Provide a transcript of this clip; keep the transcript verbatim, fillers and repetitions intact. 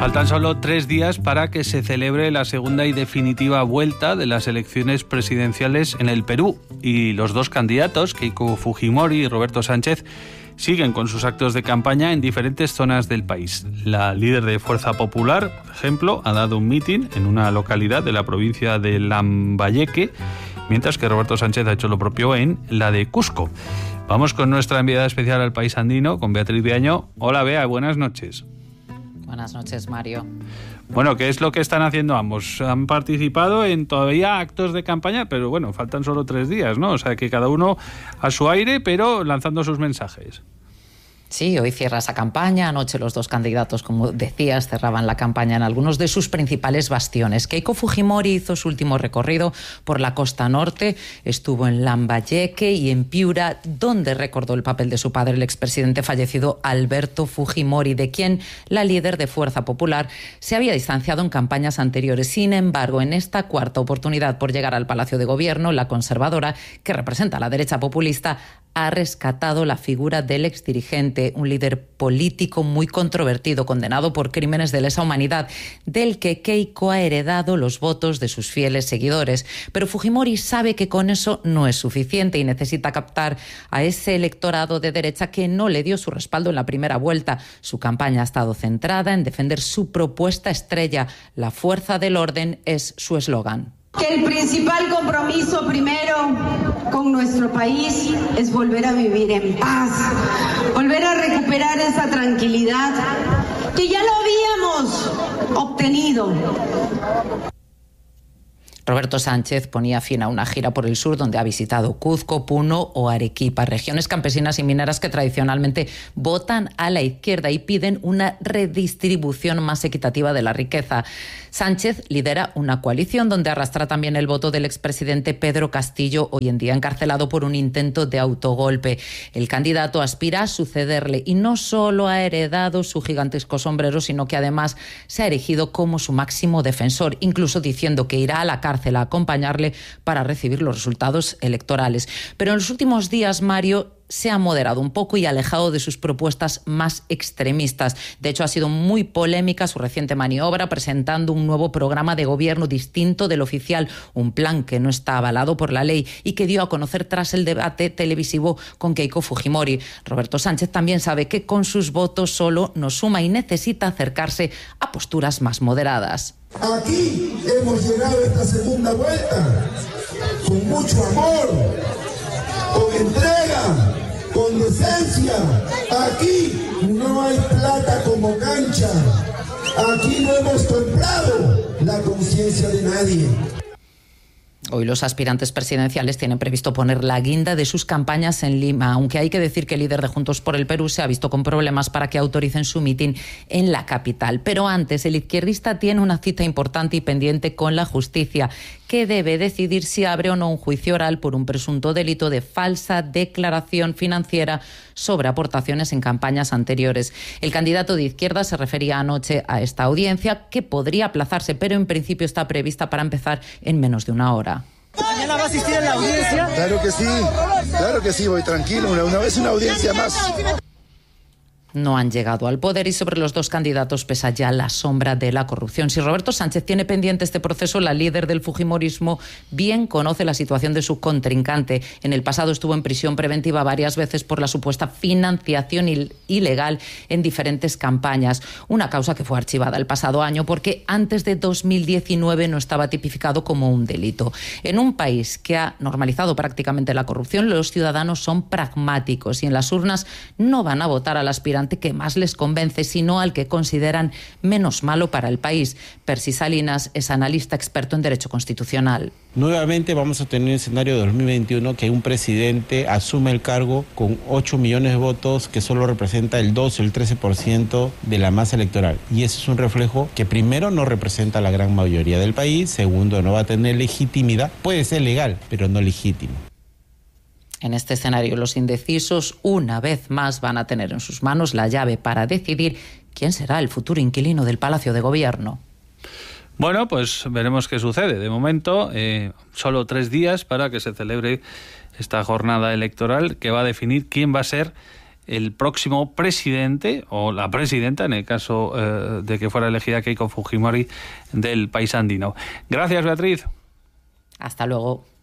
Faltan solo tres días para que se celebre la segunda y definitiva vuelta de las elecciones presidenciales en el Perú. Y los dos candidatos, Keiko Fujimori y Roberto Sánchez, siguen con sus actos de campaña en diferentes zonas del país. La líder de Fuerza Popular, por ejemplo, ha dado un mitin en una localidad de la provincia de Lambayeque, mientras que Roberto Sánchez ha hecho lo propio en la de Cusco. Vamos con nuestra enviada especial al país andino, con Beatriz Viaño. Hola, Bea, buenas noches. Buenas noches, Mario. Bueno, ¿qué es lo que están haciendo ambos? Han participado en todavía actos de campaña, pero bueno, faltan solo tres días, ¿no? O sea, que cada uno a su aire, pero lanzando sus mensajes. Sí, hoy cierra esa campaña. Anoche los dos candidatos, como decías, cerraban la campaña en algunos de sus principales bastiones. Keiko Fujimori hizo su último recorrido por la costa norte, estuvo en Lambayeque y en Piura, donde recordó el papel de su padre, el expresidente fallecido Alberto Fujimori, de quien la líder de Fuerza Popular se había distanciado en campañas anteriores. Sin embargo, en esta cuarta oportunidad por llegar al Palacio de Gobierno, la conservadora, que representa a la derecha populista, ha rescatado la figura del exdirigente, un líder político muy controvertido, condenado por crímenes de lesa humanidad, del que Keiko ha heredado los votos de sus fieles seguidores. Pero Fujimori sabe que con eso no es suficiente y necesita captar a ese electorado de derecha que no le dio su respaldo en la primera vuelta. Su campaña ha estado centrada en defender su propuesta estrella. La fuerza del orden es su eslogan. Que el principal compromiso primero con nuestro país es volver a vivir en paz, volver a recuperar esa tranquilidad que ya lo habíamos obtenido. Roberto Sánchez ponía fin a una gira por el sur donde ha visitado Cuzco, Puno o Arequipa, regiones campesinas y mineras que tradicionalmente votan a la izquierda y piden una redistribución más equitativa de la riqueza. Sánchez lidera una coalición donde arrastra también el voto del expresidente Pedro Castillo, hoy en día encarcelado por un intento de autogolpe. El candidato aspira a sucederle y no solo ha heredado su gigantesco sombrero, sino que además se ha erigido como su máximo defensor, incluso diciendo que irá a la cárcel a acompañarle para recibir los resultados electorales. Pero en los últimos días, Mario, se ha moderado un poco y alejado de sus propuestas más extremistas. De hecho, ha sido muy polémica su reciente maniobra presentando un nuevo programa de gobierno distinto del oficial, un plan que no está avalado por la ley y que dio a conocer tras el debate televisivo con Keiko Fujimori. Roberto Sánchez también sabe que con sus votos solo no suma y necesita acercarse a posturas más moderadas. Aquí hemos llegado a esta segunda vuelta con mucho amor, con entrega, con decencia. Aquí no hay plata como cancha. Aquí no hemos comprado la conciencia de nadie. Hoy los aspirantes presidenciales tienen previsto poner la guinda de sus campañas en Lima, aunque hay que decir que el líder de Juntos por el Perú se ha visto con problemas para que autoricen su mitin en la capital. Pero antes, el izquierdista tiene una cita importante y pendiente con la justicia, que debe decidir si abre o no un juicio oral por un presunto delito de falsa declaración financiera sobre aportaciones en campañas anteriores. El candidato de izquierda se refería anoche a esta audiencia, que podría aplazarse, pero en principio está prevista para empezar en menos de una hora. ¿Mañana va a asistir a la audiencia? Claro que sí, claro que sí, voy tranquilo, una, una vez una audiencia más. No han llegado al poder y sobre los dos candidatos pesa ya la sombra de la corrupción. Si Roberto Sánchez tiene pendiente este proceso, la líder del fujimorismo bien conoce la situación de su contrincante. En el pasado estuvo en prisión preventiva varias veces por la supuesta financiación il- ilegal en diferentes campañas. Una causa que fue archivada el pasado año porque antes de dos mil diecinueve no estaba tipificado como un delito. En un país que ha normalizado prácticamente la corrupción, los ciudadanos son pragmáticos y en las urnas no van a votar al aspirante que más les convence, sino al que consideran menos malo para el país. Percy Salinas es analista experto en Derecho Constitucional. Nuevamente vamos a tener un escenario de dos mil veintiuno que un presidente asume el cargo con ocho millones de votos, que solo representa el doce o el trece por ciento de la masa electoral. Y eso es un reflejo que primero no representa a la gran mayoría del país, segundo no va a tener legitimidad, puede ser legal, pero no legítimo. En este escenario, los indecisos una vez más van a tener en sus manos la llave para decidir quién será el futuro inquilino del Palacio de Gobierno. Bueno, pues veremos qué sucede. De momento, eh, solo tres días para que se celebre esta jornada electoral que va a definir quién va a ser el próximo presidente o la presidenta, en el caso eh, de que fuera elegida Keiko Fujimori, del país andino. Gracias, Beatriz. Hasta luego.